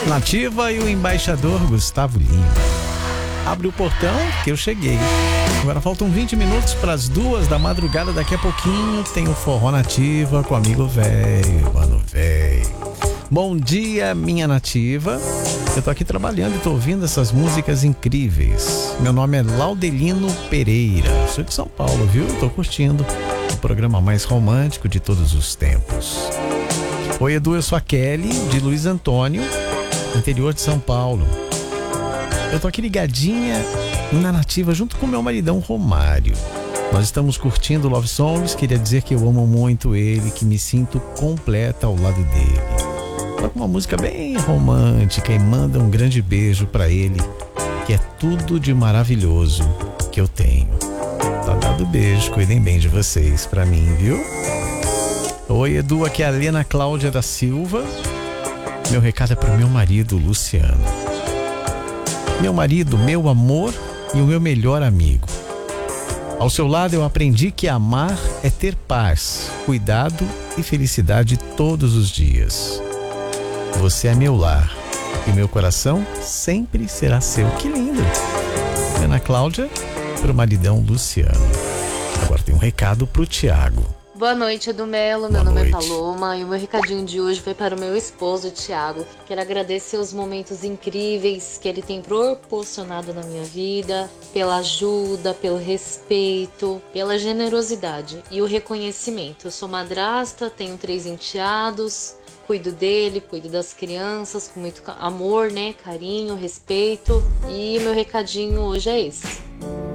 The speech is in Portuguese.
Nativa e o embaixador Gustavo Lima. Abre o portão que eu cheguei. Agora faltam 20 minutos para as 2 da madrugada. Daqui a pouquinho tem o Forró Nativa com o amigo velho, mano velho. Bom dia, minha nativa. Eu tô aqui trabalhando e tô ouvindo essas músicas incríveis. Meu nome é Laudelino Pereira. Sou de São Paulo, viu? Tô curtindo o programa mais romântico de todos os tempos. Oi, Edu, eu sou a Kelly, de Luiz Antônio, interior de São Paulo. Eu tô aqui ligadinha na nativa junto com meu maridão Romário. Nós estamos curtindo Love Songs. Queria dizer que eu amo muito ele, que me sinto completa ao lado dele. Toca uma música bem romântica e manda um grande beijo pra ele, que é tudo de maravilhoso que eu tenho. Tá dado beijo, cuidem bem de vocês pra mim, viu? Oi, Edu, aqui é a Helena Cláudia da Silva. Meu recado é pro meu marido, Luciano. Meu marido, meu amor e o meu melhor amigo. Ao seu lado eu aprendi que amar é ter paz, cuidado e felicidade todos os dias. Você é meu lar e meu coração sempre será seu. Que lindo! Ana Cláudia, pro maridão Luciano. Agora tem um recado pro Tiago. Boa noite, Edu Melo. Meu nome é Paloma e o meu recadinho de hoje foi para o meu esposo, Tiago. Quero agradecer os momentos incríveis que ele tem proporcionado na minha vida, pela ajuda, pelo respeito, pela generosidade e o reconhecimento. Eu sou madrasta, tenho 3 enteados, cuido dele, cuido das crianças com muito amor, carinho, respeito. E meu recadinho hoje é esse.